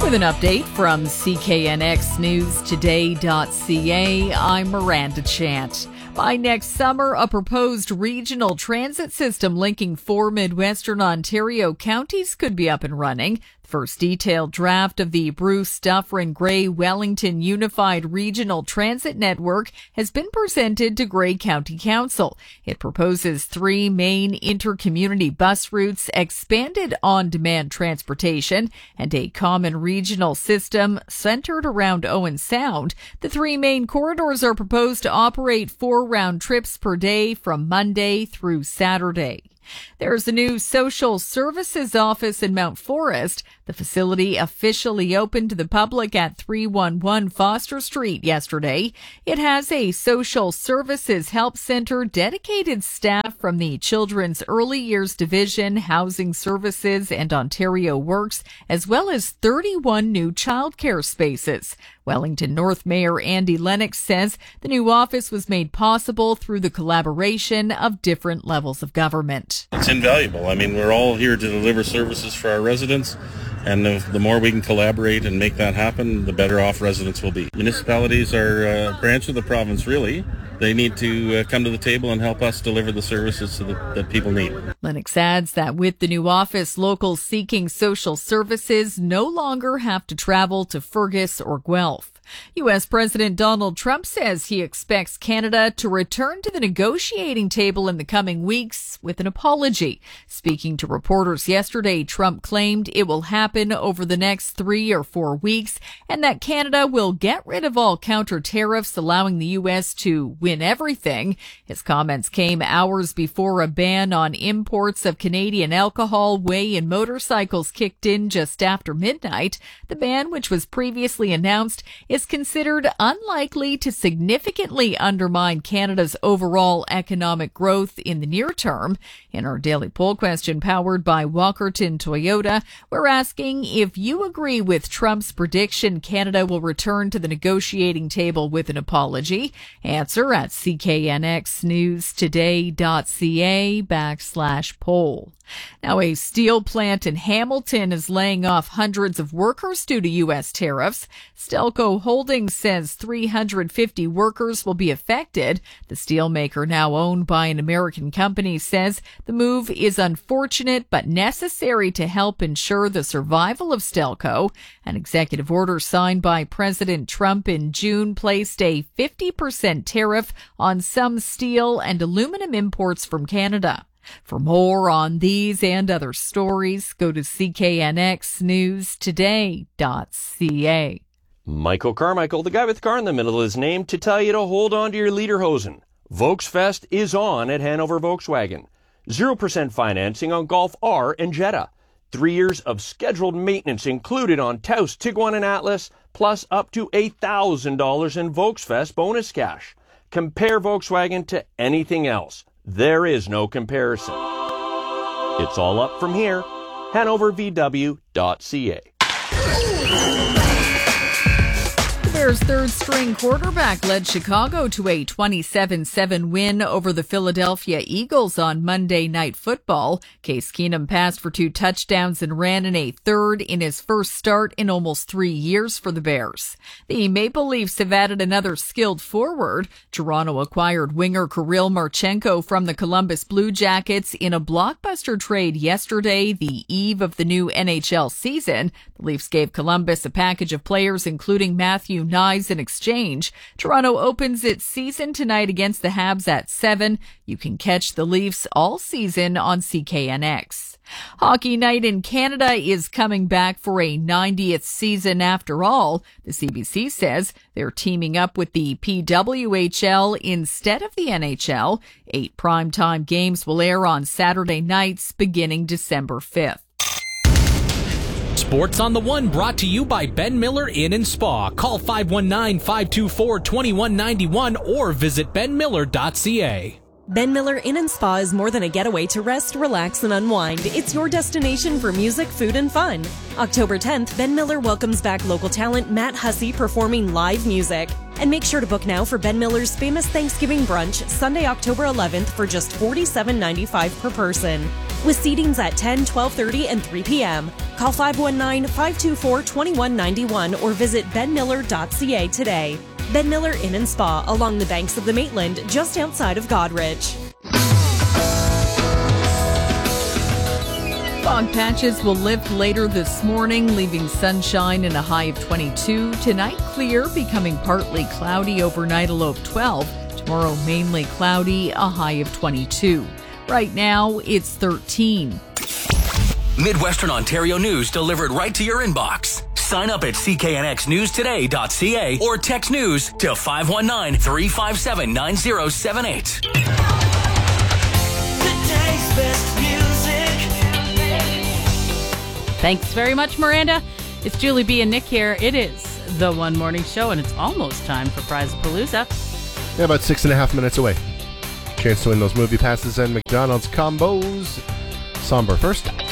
With an update from CKNXNewsToday.ca, I'm Miranda Chant. By next summer, a proposed regional transit system linking 4 Midwestern Ontario counties could be up and running. The first detailed draft of the Bruce Dufferin Grey Wellington Unified Regional Transit Network has been presented to Grey County Council. It proposes 3 main intercommunity bus routes, expanded on-demand transportation, and a common regional system centered around Owen Sound. The 3 main corridors are proposed to operate 4 round trips per day from Monday through Saturday. There's a new social services office in Mount Forest. The facility officially opened to the public at 311 Foster Street yesterday. It has a social services help center, dedicated staff from the Children's Early Years Division, Housing Services, and Ontario Works, as well as 31 new childcare spaces. Wellington North Mayor Andy Lennox says the new office was made possible through the collaboration of different levels of government. It's invaluable. I mean, we're all here to deliver services for our residents, and the more we can collaborate and make that happen, the better off residents will be. Municipalities are a branch of the province, really. They need to come to the table and help us deliver the services that people need. Lennox adds that with the new office, locals seeking social services no longer have to travel to Fergus or Guelph. U.S. President Donald Trump says he expects Canada to return to the negotiating table in the coming weeks with an apology. Speaking to reporters yesterday, Trump claimed it will happen over the next 3 or 4 weeks and that Canada will get rid of all counter tariffs, allowing the U.S. to win everything. His comments came hours before a ban on imports of Canadian alcohol, whey, and motorcycles kicked in just after midnight. The ban, which was previously announced, is considered unlikely to significantly undermine Canada's overall economic growth in the near term. In our daily poll question powered by Walkerton Toyota, we're asking if you agree with Trump's prediction Canada will return to the negotiating table with an apology. Answer at CKNXNewsToday.ca/poll. Now, a steel plant in Hamilton is laying off hundreds of workers due to U.S. tariffs. Stelco Holdings says 350 workers will be affected. The steelmaker, now owned by an American company, says the move is unfortunate but necessary to help ensure the survival of Stelco. An executive order signed by President Trump in June placed a 50% tariff on some steel and aluminum imports from Canada. For more on these and other stories, go to CKNXNewsToday.ca. Michael Carmichael, the guy with the car in the middle of his name, to tell you to hold on to your lederhosen. Volksfest is on at Hanover Volkswagen. 0% financing on Golf R and Jetta. 3 years of scheduled maintenance included on Taos, Tiguan, and Atlas, plus up to $8,000 in Volksfest bonus cash. Compare Volkswagen to anything else. There is no comparison. It's all up from here. HanoverVW.ca. The Bears' third-string quarterback led Chicago to a 27-7 win over the Philadelphia Eagles on Monday Night Football. Case Keenum passed for 2 touchdowns and ran in a third in his first start in almost 3 years for the Bears. The Maple Leafs have added another skilled forward. Toronto acquired winger Kirill Marchenko from the Columbus Blue Jackets in a blockbuster trade yesterday, the eve of the new NHL season. The Leafs gave Columbus a package of players, including Matthew Knies, in exchange. Toronto opens its season tonight against the Habs at 7. You can catch the Leafs all season on CKNX. Hockey Night in Canada is coming back for a 90th season after all. The CBC says they're teaming up with the PWHL instead of the NHL. 8 primetime games will air on Saturday nights beginning December 5th. Sports on the One brought to you by Ben Miller Inn and Spa. Call 519-524-2191 or visit benmiller.ca. Ben Miller Inn & Spa is more than a getaway to rest, relax, and unwind. It's your destination for music, food, and fun. October 10th, Ben Miller welcomes back local talent Matt Hussey performing live music. And make sure to book now for Ben Miller's famous Thanksgiving brunch, Sunday, October 11th for just $47.95 per person. with seatings at 10, 12:30, and 3 p.m. Call 519-524-2191 or visit benmiller.ca today. Ben Miller Inn & Spa along the banks of the Maitland, just outside of Godrich. Fog patches will lift later this morning, leaving sunshine and a high of 22. Tonight, clear, becoming partly cloudy overnight, a low of 12. Tomorrow, mainly cloudy, a high of 22. Right now, it's 13. Midwestern Ontario news delivered right to your inbox. Sign up at cknxnewstoday.ca or text news to 519-357-9078. The day's best music. Thanks very much, Miranda. It's Julie B. and Nick here. It is the One Morning Show, and it's almost time for Prizapalooza. Yeah, about 6.5 minutes away. Chance to win those movie passes and McDonald's combos. Somber first.